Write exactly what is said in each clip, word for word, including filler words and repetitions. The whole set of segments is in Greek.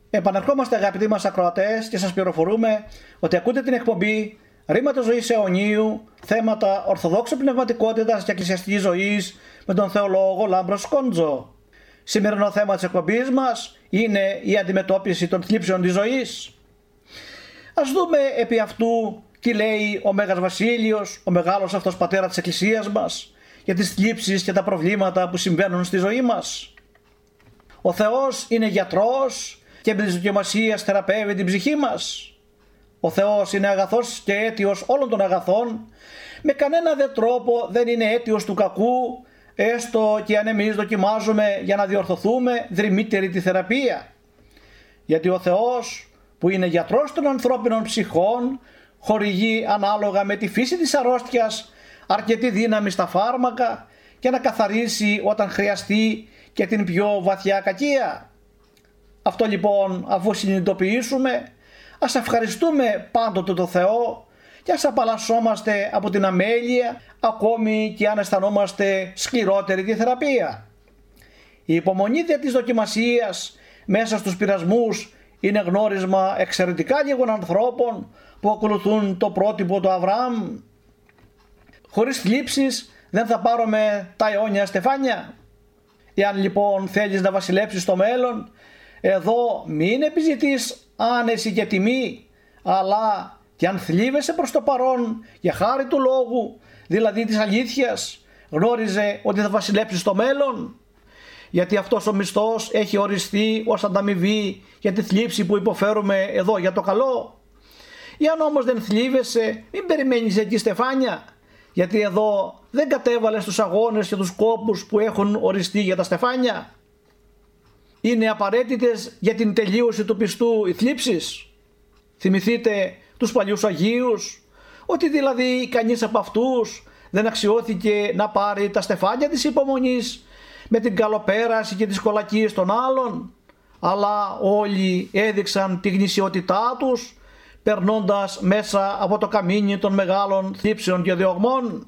Επανερχόμαστε, αγαπητοί μας ακροατές, και σας πληροφορούμε ότι ακούτε την εκπομπή Ρήματα Ζωής Αιωνίου, θέματα ορθοδόξου πνευματικότητας και εκκλησιαστικής ζωής με τον θεολόγο Λάμπρο Σκόντζο. Σημερινό θέμα της εκπομπής μας είναι η αντιμετώπιση των θλίψεων της ζωής. Ας δούμε επί αυτού τι λέει ο Μέγας Βασίλειος, ο μεγάλος αυτός πατέρα της Εκκλησίας μας, για τις θλίψεις και τα προβλήματα που συμβαίνουν στη ζωή μας. Ο Θεός είναι γιατρός και με τις δοκιμασίες θεραπεύει την ψυχή μας. Ο Θεός είναι αγαθός και αίτιος όλων των αγαθών, με κανένα δε τρόπο δεν είναι αίτιος του κακού, έστω και αν εμείς δοκιμάζουμε για να διορθωθούμε δρυμύτερη τη θεραπεία. Γιατί ο Θεός, που είναι γιατρός των ανθρώπινων ψυχών, χορηγεί ανάλογα με τη φύση της αρρώστιας αρκετή δύναμη στα φάρμακα και να καθαρίσει όταν χρειαστεί και την πιο βαθιά κακία. Αυτό λοιπόν, αφού συνειδητοποιήσουμε, ας ευχαριστούμε πάντοτε το Θεό και ας απαλλασσόμαστε από την αμέλεια, ακόμη και αν αισθανόμαστε σκληρότερη τη θεραπεία. Η υπομονή δια της δοκιμασίας μέσα στους πειρασμούς είναι γνώρισμα εξαιρετικά λίγων ανθρώπων που ακολουθούν το πρότυπο του Αβραάμ. Χωρίς θλίψεις δεν θα πάρουμε τα αιώνια στεφάνια. Εάν λοιπόν θέλεις να βασιλέψεις στο μέλλον, εδώ μην επιζητείς άνεση και τιμή, αλλά και αν θλίβεσαι προς το παρόν για χάρη του λόγου, δηλαδή της αλήθειας, γνώριζε ότι θα βασιλέψεις στο μέλλον, γιατί αυτός ο μισθός έχει οριστεί ως ανταμοιβή για τη θλίψη που υποφέρουμε εδώ για το καλό. Εάν όμως δεν θλίβεσαι, μην περιμένεις εκεί στεφάνια, γιατί εδώ δεν κατέβαλες τους αγώνες και τους κόπους που έχουν οριστεί για τα στεφάνια. Είναι απαραίτητες για την τελείωση του πιστού οι θλίψεις. Θυμηθείτε τους παλιούς Αγίους, ότι δηλαδή κανείς από αυτούς δεν αξιώθηκε να πάρει τα στεφάνια της υπομονής με την καλοπέραση και τις κολακίες των άλλων, αλλά όλοι έδειξαν τη γνησιότητά τους περνώντας μέσα από το καμίνι των μεγάλων θλίψεων και διωγμών.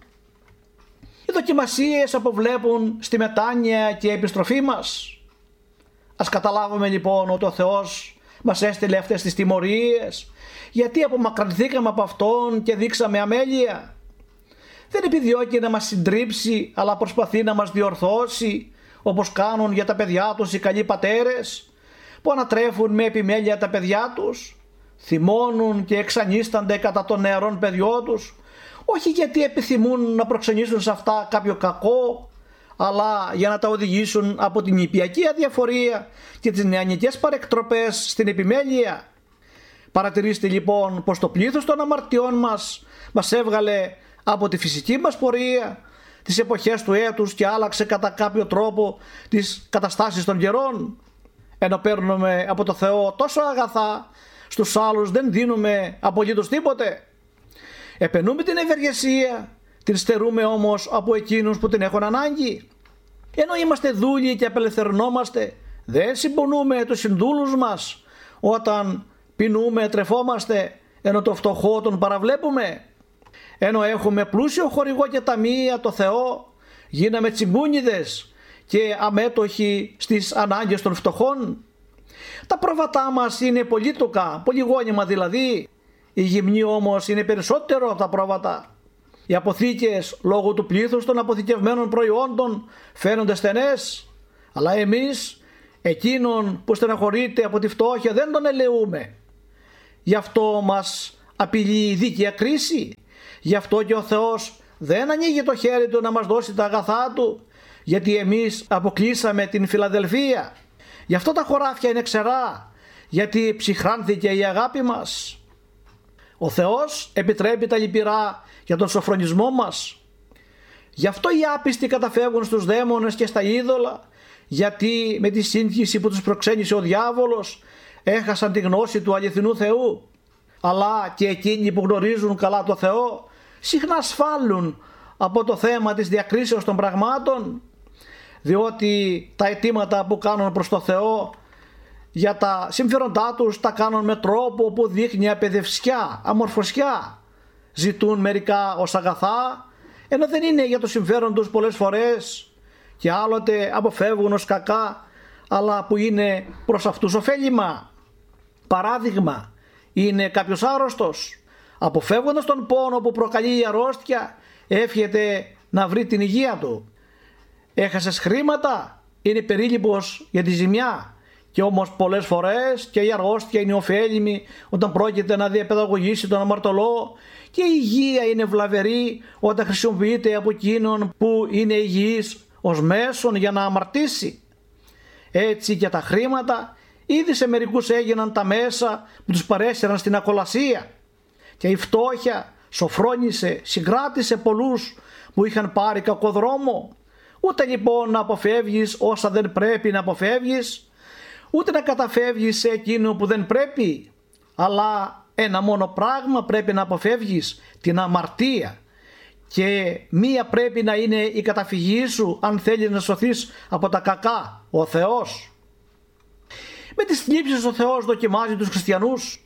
Οι δοκιμασίες αποβλέπουν στη μετάνοια και επιστροφή μας. Ας καταλάβουμε λοιπόν ότι ο Θεός μας έστειλε αυτές τις τιμωρίες γιατί απομακρυνθήκαμε από Αυτόν και δείξαμε αμέλεια. Δεν επιδιώκει να μας συντρίψει, αλλά προσπαθεί να μας διορθώσει, όπως κάνουν για τα παιδιά τους οι καλοί πατέρες που ανατρέφουν με επιμέλεια τα παιδιά τους, θυμώνουν και εξανίστανται κατά των νεαρών παιδιών τους, όχι γιατί επιθυμούν να προξενήσουν σε αυτά κάποιο κακό, αλλά για να τα οδηγήσουν από την νηπιακή αδιαφορία και τις νεανικές παρεκτροπές στην επιμέλεια. Παρατηρήστε λοιπόν πως το πλήθος των αμαρτιών μας μας έβγαλε από τη φυσική μας πορεία, τις εποχές του έτους, και άλλαξε κατά κάποιο τρόπο τις καταστάσεις των καιρών. Ενώ παίρνουμε από το Θεό τόσο αγαθά, στους άλλους δεν δίνουμε απολύτως τίποτε. Επενούμε την ευεργεσία, την στερούμε όμως από εκείνους που την έχουν ανάγκη. Ενώ είμαστε δούλοι και απελευθερωνόμαστε, δεν συμπονούμε τους συνδούλους μας. Όταν πεινούμε τρεφόμαστε, ενώ το φτωχό τον παραβλέπουμε. Ενώ έχουμε πλούσιο χορηγό και ταμεία, το Θεό, γίναμε τσιγκούνιδες και αμέτωχοι στις ανάγκες των φτωχών. Τα πρόβατά μας είναι πολύτοκα, πολυγόνιμα δηλαδή. Η γυμνή όμως είναι περισσότερο από τα πρόβατα. Οι αποθήκες λόγω του πλήθους των αποθηκευμένων προϊόντων φαίνονται στενές, αλλά εμείς εκείνον που στεναχωρείται από τη φτώχεια δεν τον ελεούμε. Γι' αυτό μας απειλεί η δίκαια κρίση. Γι' αυτό και ο Θεός δεν ανοίγει το χέρι του να μας δώσει τα αγαθά του, γιατί εμείς αποκλείσαμε την Φιλαδελφία. Γι' αυτό τα χωράφια είναι ξερά, γιατί ψυχράνθηκε η αγάπη μας. Ο Θεός επιτρέπει τα λυπηρά για τον σοφρονισμό μας. Γι' αυτό οι άπιστοι καταφεύγουν στους δαίμονες και στα είδωλα, γιατί με τη σύγχυση που τους προξένησε ο διάβολος έχασαν τη γνώση του αληθινού Θεού. Αλλά και εκείνοι που γνωρίζουν καλά το Θεό συχνά ασφάλουν από το θέμα της διακρίσεως των πραγμάτων, διότι τα αιτήματα που κάνουν προς το Θεό για τα συμφέροντά τους τα κάνουν με τρόπο που δείχνει απαιδευσιά, αμορφωσιά. Ζητούν μερικά ως αγαθά, ενώ δεν είναι για το συμφέρον τους πολλές φορές, και άλλοτε αποφεύγουν ως κακά, αλλά που είναι προς αυτούς ωφέλιμα. Παράδειγμα, είναι κάποιος άρρωστος, αποφεύγοντας τον πόνο που προκαλεί η αρρώστια, εύχεται να βρει την υγεία του. Έχασες χρήματα, είναι περίληπος για τη ζημιά, και όμως πολλές φορές και η αρρώστια είναι ωφέλιμη όταν πρόκειται να διαπαιδαγωγήσει τον αμαρτωλό, και η υγεία είναι βλαβερή όταν χρησιμοποιείται από εκείνον που είναι υγιής ως μέσον για να αμαρτήσει. Έτσι και τα χρήματα ήδη σε μερικούς έγιναν τα μέσα που τους παρέσυραν στην ακολασία, και η φτώχεια σοφρόνησε, συγκράτησε πολλούς που είχαν πάρει κακό δρόμο. Ούτε λοιπόν να αποφεύγεις όσα δεν πρέπει να αποφεύγεις, ούτε να καταφεύγεις σε εκείνο που δεν πρέπει, αλλά ένα μόνο πράγμα πρέπει να αποφεύγεις, την αμαρτία, και μία πρέπει να είναι η καταφυγή σου αν θέλεις να σωθείς από τα κακά, ο Θεός. Με τις θλίψεις ο Θεός δοκιμάζει τους χριστιανούς.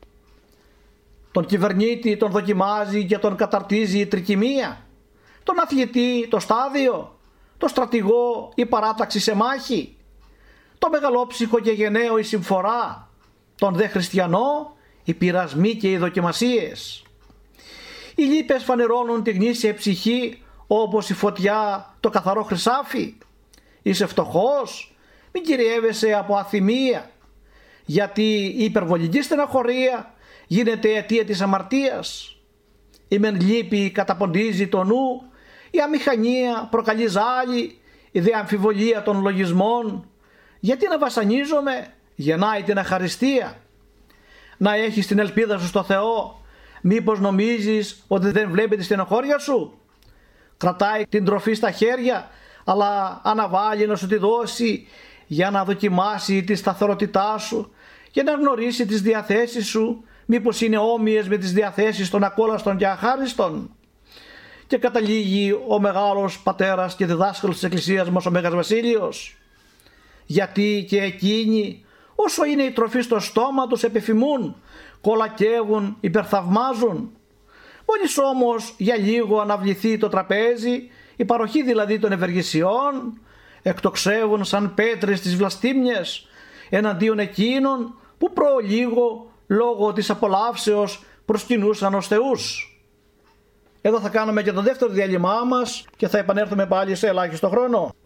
Τον κυβερνήτη τον δοκιμάζει και τον καταρτίζει η τρικυμία, τον αθλητή το στάδιο, το στρατηγό η παράταξη σε μάχη, το μεγαλόψυχο και γενναίο η συμφορά, τον δε χριστιανό οι πειρασμοί και οι δοκιμασίες. Οι λύπες φανερώνουν τη γνήσια ψυχή όπως η φωτιά το καθαρό χρυσάφι. Είσαι φτωχός, μην κυριεύεσαι από αθυμία, γιατί η υπερβολική στεναχωρία γίνεται αιτία της αμαρτίας. Η μεν λύπη καταποντίζει το νου, η αμηχανία προκαλεί ζάλη, η δε αμφιβολία των λογισμών. Γιατί να βασανίζομαι, γεννάει την αχαριστία. Να έχεις την ελπίδα σου στο Θεό, μήπως νομίζεις ότι δεν βλέπει τη στενοχώρια σου? Κρατάει την τροφή στα χέρια, αλλά αναβάλει να σου τη δώσει για να δοκιμάσει τη σταθερότητά σου, για να γνωρίσει τις διαθέσεις σου, μήπως είναι όμοιες με τις διαθέσεις των ακόλαστων και αχάριστων. Και καταλήγει ο μεγάλος πατέρας και διδάσκαλος της Εκκλησίας μας, ο Μέγας Βασίλειος. Γιατί και εκείνοι, όσο είναι η τροφή στο στόμα τους, επιφημούν, κολακεύουν, υπερθαυμάζουν. Μόλις όμως για λίγο αναβληθεί το τραπέζι, η παροχή δηλαδή των ευεργεσιών, εκτοξεύουν σαν πέτρες τις βλαστήμιες εναντίον εκείνων που προλίγο λόγω της απολαύσεως προσκυνούσαν ως θεούς. Εδώ θα κάνουμε και το δεύτερο διάλειμμά μας και θα επανέλθουμε πάλι σε ελάχιστο χρόνο.